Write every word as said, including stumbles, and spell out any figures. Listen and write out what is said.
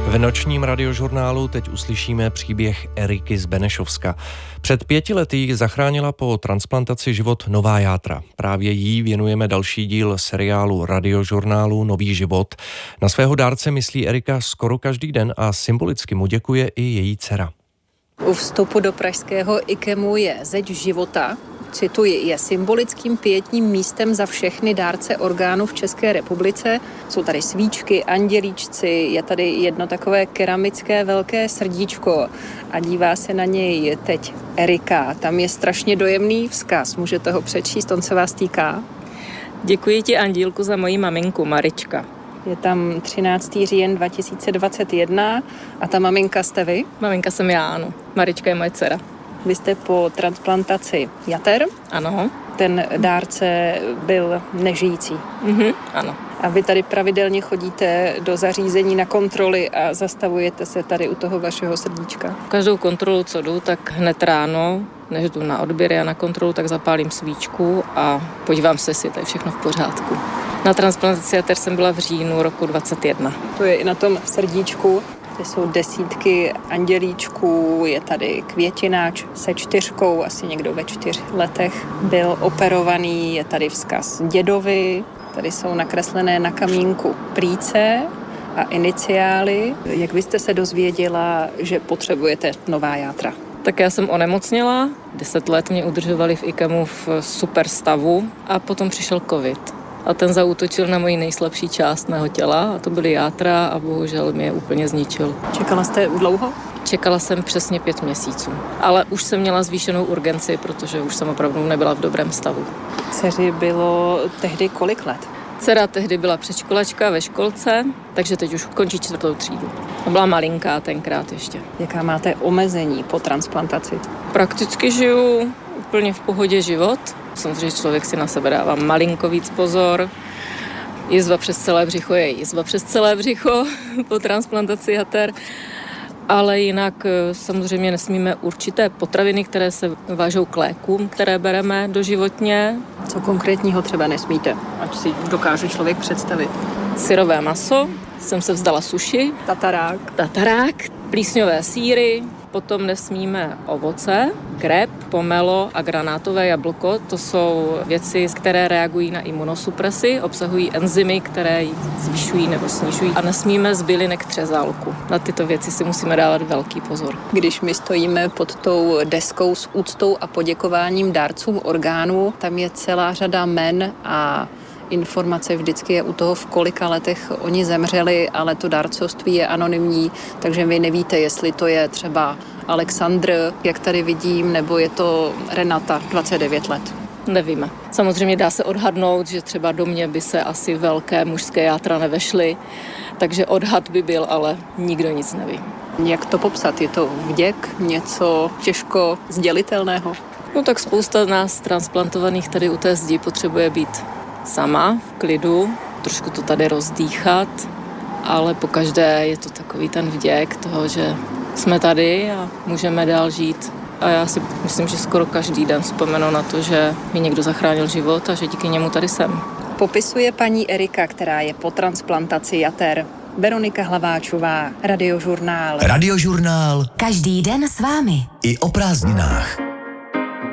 V nočním radiožurnálu teď uslyšíme příběh Eriky z Benešovska. Před pěti lety jí zachránila po transplantaci život nová játra. Právě jí věnujeme další díl seriálu radiožurnálu Nový život. Na svého dárce myslí Erika skoro každý den a symbolicky mu děkuje i její dcera. U vstupu do pražského IKEMu je zeď života. Cituji, je symbolickým pietním místem za všechny dárce orgánů v České republice. Jsou tady svíčky, andělíčci, je tady jedno takové keramické velké srdíčko a dívá se na něj teď Erika. Tam je strašně dojemný vzkaz, můžete ho přečíst, on se vás týká. Děkuji ti, Andílku, za moji maminku Marička. Je tam třináctého října dva tisíce dvacet jedna a ta maminka jste vy? Maminka jsem já, ano. Marička je moje dcera. Vy jste po transplantaci jater. Ano. Ten dárce byl nežijící. Mhm, ano. A vy tady pravidelně chodíte do zařízení na kontroly a zastavujete se tady u toho vašeho srdíčka? Každou kontrolu, co jdu, tak hned ráno, než jdu na odběry a na kontrolu, tak zapálím svíčku a podívám se, jestli je tady všechno v pořádku. Na transplantaci jater jsem byla v říjnu roku dvacet jedna. To je i na tom srdíčku. To jsou desítky andělíčků, je tady květináč se čtyřkou, asi někdo ve čtyř letech byl operovaný, je tady vzkaz dědovi, tady jsou nakreslené na kamínku plíce a iniciály. Jak vy jste se dozvěděla, že potřebujete nová játra? Tak já jsem onemocněla, deset let mě udržovali v IKEMu v super stavu a potom přišel covid. A ten zaútočil na moji nejslabší část mého těla, a to byly játra a bohužel mě je úplně zničil. Čekala jste dlouho? Čekala jsem přesně pět měsíců, ale už jsem měla zvýšenou urgenci, protože už jsem opravdu nebyla v dobrém stavu. Dceři bylo tehdy kolik let? Dcera tehdy byla předškolačka ve školce, takže teď už končí čtvrtou třídu. A byla malinká tenkrát ještě. Jaká máte omezení po transplantaci? Prakticky žiju úplně v pohodě život. Samozřejmě člověk si na sebe dává malinko víc pozor. Jizva přes celé břicho je jizva přes celé břicho po transplantaci jater. Ale jinak samozřejmě nesmíme určité potraviny, které se vážou k lékům, které bereme doživotně. Co konkrétního třeba nesmíte, ať si dokáže člověk představit? Syrové maso, jsem se vzdala suši. Tatarák. Tatarák, plísňové sýry. Potom nesmíme ovoce, krép, pomelo a granátové jablko. To jsou věci, které reagují na imunosupresi, obsahují enzymy, které ji zvyšují nebo snižují. A nesmíme z bylinek třezálku. Na tyto věci si musíme dávat velký pozor. Když my stojíme pod tou deskou s úctou a poděkováním dárcům orgánů, tam je celá řada jmen a informace vždycky je u toho, v kolika letech oni zemřeli, ale to dárcovství je anonymní, takže vy nevíte, jestli to je třeba Alexandr, jak tady vidím, nebo je to Renata, dvacet devět let. Nevíme. Samozřejmě dá se odhadnout, že třeba do mě by se asi velké mužské játra nevešly, takže odhad by byl, ale nikdo nic neví. Jak to popsat? Je to vděk, něco těžko sdělitelného? No tak spousta nás transplantovaných tady u té zdi potřebuje být sama, v klidu, trošku to tady rozdýchat, ale pokaždé je to takový ten vděk toho, že jsme tady a můžeme dál žít. A já si myslím, že skoro každý den vzpomenu na to, že mi někdo zachránil život a že díky němu tady jsem. Popisuje paní Erika, která je po transplantaci jater. Veronika Hlaváčová, Radiožurnál. Radiožurnál. Každý den s vámi. I o prázdninách.